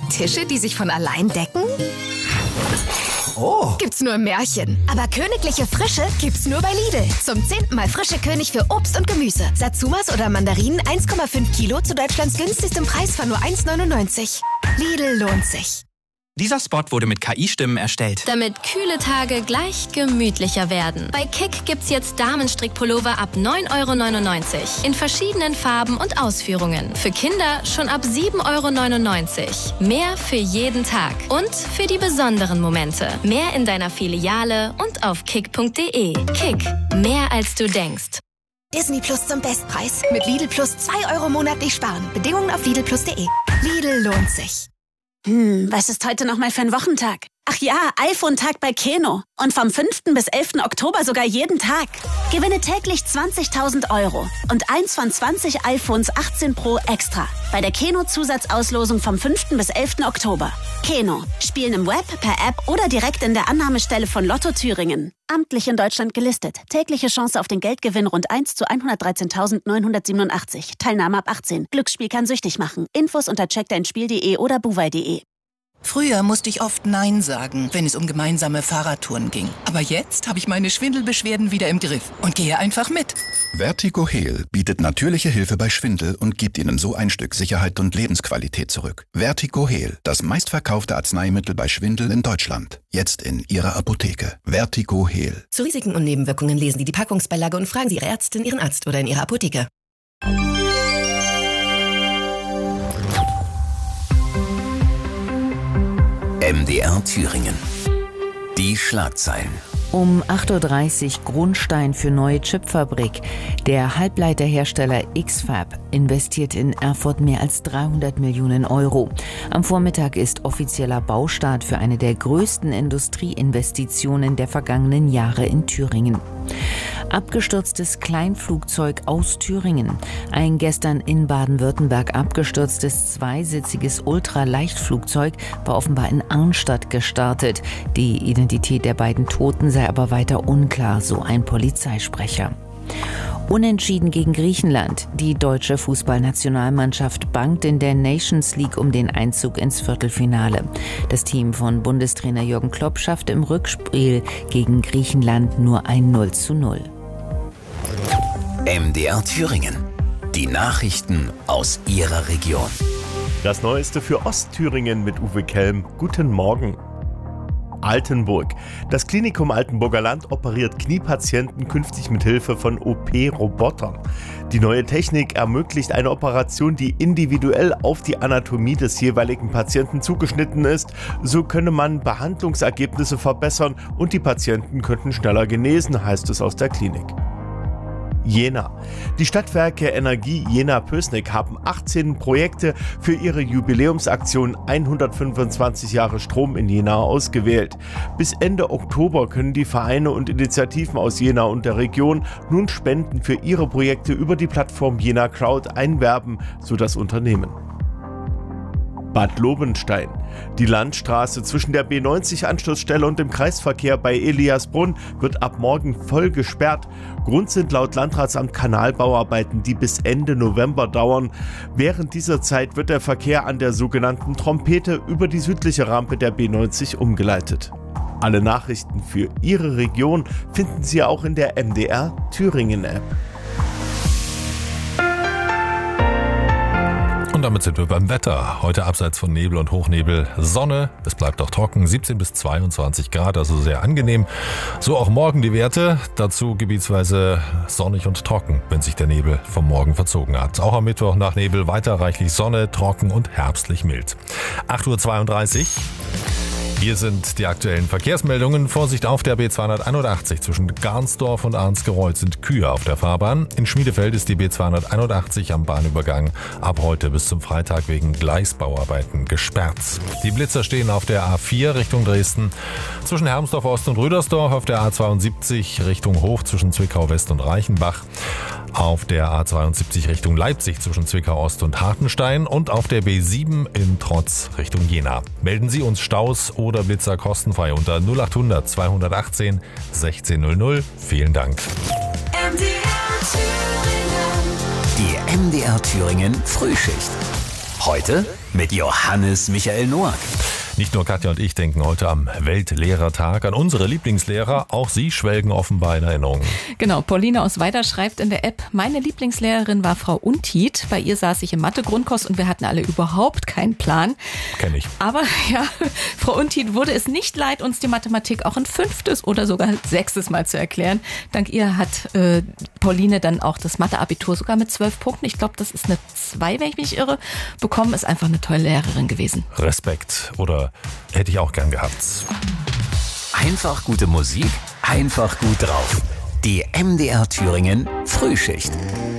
Tische, die sich von allein decken? Oh. Gibt's nur im Märchen. Aber königliche Frische gibt's nur bei Lidl. Zum 10. Mal frische König für Obst und Gemüse. Satsumas oder Mandarinen 1,5 Kilo zu Deutschlands günstigstem Preis von nur 1,99. Lidl lohnt sich. Dieser Spot wurde mit KI-Stimmen erstellt. Damit kühle Tage gleich gemütlicher werden. Bei Kick gibt's jetzt Damenstrickpullover ab 9,99 € in verschiedenen Farben und Ausführungen. Für Kinder schon ab 7,99 €. Mehr für jeden Tag und für die besonderen Momente. Mehr in deiner Filiale und auf kick.de. Kick, mehr als du denkst. Disney Plus zum Bestpreis. Mit Lidl Plus 2 € monatlich sparen. Bedingungen auf lidlplus.de. Lidl lohnt sich. Was ist heute nochmal für ein Wochentag? Ach ja, iPhone-Tag bei Keno. Und vom 5. bis 11. Oktober sogar jeden Tag. Gewinne täglich 20.000 € und eins von 20 iPhones 18 Pro extra. Bei der Keno-Zusatzauslosung vom 5. bis 11. Oktober. Keno. Spielen im Web, per App oder direkt in der Annahmestelle von Lotto Thüringen. Amtlich in Deutschland gelistet. Tägliche Chance auf den Geldgewinn rund 1 zu 113.987. Teilnahme ab 18. Glücksspiel kann süchtig machen. Infos unter checkdeinspiel.de oder buwei.de. Früher musste ich oft Nein sagen, wenn es um gemeinsame Fahrradtouren ging. Aber jetzt habe ich meine Schwindelbeschwerden wieder im Griff und gehe einfach mit. Vertigo Heal bietet natürliche Hilfe bei Schwindel und gibt Ihnen so ein Stück Sicherheit und Lebensqualität zurück. Vertigo Heal, das meistverkaufte Arzneimittel bei Schwindel in Deutschland. Jetzt in Ihrer Apotheke. Vertigo Heal. Zu Risiken und Nebenwirkungen lesen Sie die Packungsbeilage und fragen Sie Ihre Ärztin, Ihren Arzt oder in Ihrer Apotheke. MDR Thüringen. Die Schlagzeilen. Um 8.30 Uhr Grundstein für neue Chipfabrik. Der Halbleiterhersteller X-Fab investiert in Erfurt mehr als 300 Millionen €. Am Vormittag ist offizieller Baustart für eine der größten Industrieinvestitionen der vergangenen Jahre in Thüringen. Abgestürztes Kleinflugzeug aus Thüringen. Ein gestern in Baden-Württemberg abgestürztes zweisitziges Ultraleichtflugzeug war offenbar in Arnstadt gestartet. Die Identität der beiden Toten sei aber weiter unklar, so ein Polizeisprecher. Unentschieden gegen Griechenland. Die deutsche Fußballnationalmannschaft bangt in der Nations League um den Einzug ins Viertelfinale. Das Team von Bundestrainer Jürgen Klopp schaffte im Rückspiel gegen Griechenland nur ein 0:0. MDR Thüringen. Die Nachrichten aus Ihrer Region. Das Neueste für Ostthüringen mit Uwe Kelm. Guten Morgen. Altenburg. Das Klinikum Altenburger Land operiert Kniepatienten künftig mit Hilfe von OP-Robotern. Die neue Technik ermöglicht eine Operation, die individuell auf die Anatomie des jeweiligen Patienten zugeschnitten ist. So könne man Behandlungsergebnisse verbessern und die Patienten könnten schneller genesen, heißt es aus der Klinik. Jena. Die Stadtwerke Energie Jena-Pößneck haben 18 Projekte für ihre Jubiläumsaktion 125 Jahre Strom in Jena ausgewählt. Bis Ende Oktober können die Vereine und Initiativen aus Jena und der Region nun Spenden für ihre Projekte über die Plattform Jena Crowd einwerben, so das Unternehmen. Bad Lobenstein. Die Landstraße zwischen der B90-Anschlussstelle und dem Kreisverkehr bei Eliasbrunn wird ab morgen voll gesperrt. Grund sind laut Landratsamt Kanalbauarbeiten, die bis Ende November dauern. Während dieser Zeit wird der Verkehr an der sogenannten Trompete über die südliche Rampe der B90 umgeleitet. Alle Nachrichten für Ihre Region finden Sie auch in der MDR Thüringen App. Und damit sind wir beim Wetter. Heute abseits von Nebel und Hochnebel Sonne. Es bleibt auch trocken, 17 bis 22 Grad, also sehr angenehm. So auch morgen die Werte. Dazu gebietsweise sonnig und trocken, wenn sich der Nebel vom Morgen verzogen hat. Auch am Mittwoch nach Nebel weiter reichlich Sonne, trocken und herbstlich mild. 8.32 Uhr. Hier sind die aktuellen Verkehrsmeldungen. Vorsicht auf der B281 zwischen Garnsdorf und Arnsgereuth sind Kühe auf der Fahrbahn. In Schmiedefeld ist die B281 am Bahnübergang ab heute bis zum Freitag wegen Gleisbauarbeiten gesperrt. Die Blitzer stehen auf der A4 Richtung Dresden zwischen Hermsdorf Ost und Rüdersdorf, auf der A72 Richtung Hof zwischen Zwickau West und Reichenbach, auf der A72 Richtung Leipzig zwischen Zwickau Ost und Hartenstein und auf der B7 in Trotz Richtung Jena. Melden Sie uns Staus oder Blitzer kostenfrei unter 0800 218 1600. Vielen Dank. Die MDR Thüringen Frühschicht. Heute mit Johannes Michael Noack. Nicht nur Katja und ich denken heute am Weltlehrertag an unsere Lieblingslehrer. Auch sie schwelgen offenbar in Erinnerungen. Genau, Pauline aus Weida schreibt in der App, meine Lieblingslehrerin war Frau Untied. Bei ihr saß ich im Mathe-Grundkurs und wir hatten alle überhaupt keinen Plan. Kenn ich. Aber ja, Frau Untied wurde es nicht leid, uns die Mathematik auch ein 5. oder sogar 6. Mal zu erklären. Dank ihr hat Pauline dann auch das Mathe-Abitur sogar mit 12 Punkten. Ich glaube, das ist eine 2, wenn ich mich nicht irre, bekommen. Ist einfach eine tolle Lehrerin gewesen. Respekt. Oder hätte ich auch gern gehabt. Einfach gute Musik, einfach gut drauf. Die MDR Thüringen Frühschicht.